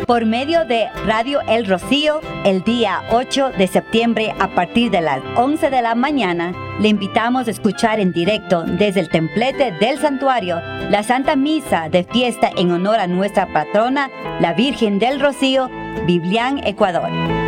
por medio de Radio El Rocío el día 8 de septiembre a partir de las 11 de la mañana. Le invitamos a escuchar en directo desde el templete del santuario la Santa Misa de fiesta en honor a nuestra patrona, la Virgen del Rocío, Biblián, Ecuador.